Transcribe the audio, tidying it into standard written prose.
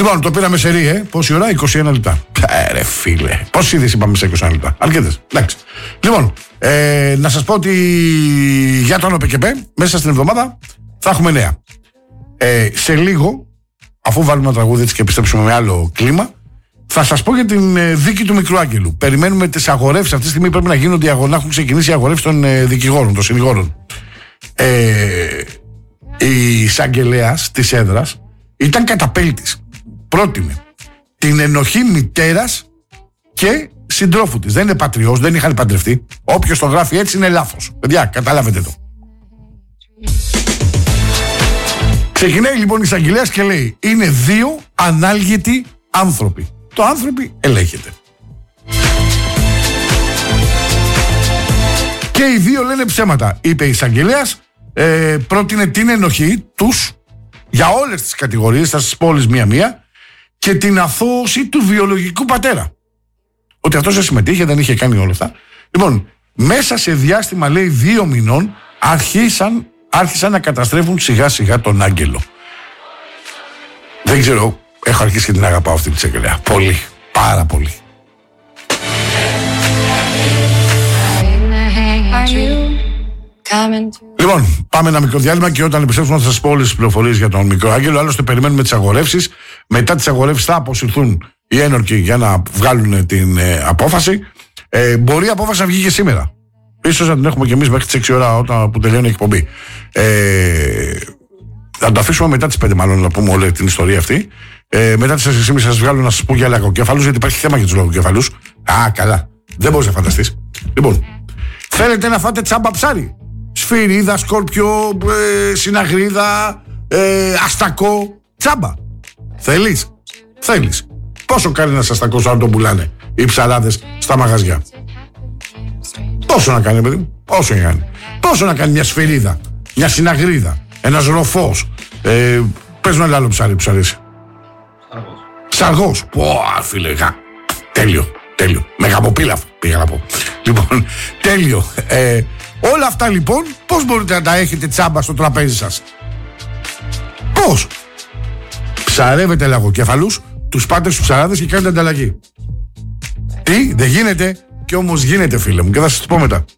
Λοιπόν, το πήραμε σε ρί, πόση ώρα, 21 λεπτά. Ρε φίλε, πόσες είδες είπαμε σε 21 λεπτά. Αρκετές, εντάξει. Λοιπόν, να σας πω ότι για τον ΟΠΕΚΕΠΕ μέσα στην εβδομάδα θα έχουμε νέα. Σε λίγο, αφού βάλουμε ένα τραγούδι έτσι και επιστρέψουμε με άλλο κλίμα, θα σας πω για την δίκη του Μικρού Άγγελου. Περιμένουμε τις αγορεύσεις. Αυτή τη στιγμή πρέπει να γίνονται να έχουν ξεκινήσει οι αγορεύσεις των δικηγόρων, των συνηγόρων. Η εισαγγελέας της έδρας ήταν καταπέλτης. Πρότεινε την ενοχή μητέρας και συντρόφου της. Δεν είναι πατριός, δεν είχαν παντρευτεί. Όποιος το γράφει έτσι είναι λάθος. Παιδιά, καταλάβετε το. Ξεκινάει λοιπόν η εισαγγελέας και λέει: είναι δύο ανάλγητοι άνθρωποι. Το άνθρωποι ελέγχεται. Και οι δύο λένε ψέματα. Είπε η εισαγγελέας, πρότεινε την ενοχή τους για όλες τις κατηγορίες, θα σας πω όλες μία-μία, και την αθώωση του βιολογικού πατέρα. Ότι αυτός δεν συμμετείχε, δεν είχε κάνει όλα αυτά. Λοιπόν, μέσα σε διάστημα, λέει, 2 μηνών, άρχισαν να καταστρέφουν σιγά-σιγά τον Άγγελο. Δεν ξέρω, έχω αρχίσει και την αγαπάω αυτή τη εισαγγελέα. Πολύ, πάρα πολύ. Λοιπόν, πάμε ένα μικρό διάλειμμα και όταν επιστρέψουμε θα σας πω όλες τις πληροφορίες για τον Μικρό Άγγελο. Άλλωστε περιμένουμε τις αγορεύσεις. Μετά τις αγορεύσεις θα αποσυρθούν οι ένορκοι για να βγάλουν την απόφαση. Μπορεί η απόφαση να βγει και σήμερα. Ίσως να την έχουμε και εμείς μέχρι τις 6 ώρα όταν που τελειώνει η εκπομπή. Θα το αφήσουμε μετά τις 5 μάλλον να πούμε όλη την ιστορία αυτή. Μετά τις 4.30 θα σας βγάλω να σας πω για λαγοκέφαλους, γιατί υπάρχει θέμα για τους λαγοκέφαλους. Α, καλά. Δεν μπορείς να φανταστείς. Λοιπόν, θέλετε να φάτε τσάμπα ψάρι? Σφυρίδα, σκόρπιο, συναγρίδα, αστακό, τσάμπα. Θέλεις? Πόσο κάνει ένας αστακός αν τον πουλάνε οι ψαράδες στα μαγαζιά? Πόσο να κάνει, παιδί μου? Πόσο να κάνει μια σφυρίδα, μια συναγρίδα, ένας ροφός? Πες ένα άλλο ψάρι που σου αρέσει. Σαργός. Πω, φίλε, τέλειο. Με γαμοπίλαφ πήγα να πω. Λοιπόν, τέλειο. Όλα αυτά λοιπόν πώς μπορείτε να τα έχετε τσάμπα στο τραπέζι σας? Πώς? Ψαρεύετε λαγοκέφαλους, τους πάτε στους ψαράδες και κάνετε ανταλλαγή. Τι, δεν γίνεται? Και όμως γίνεται, φίλε μου, και θα σας το πω μετά.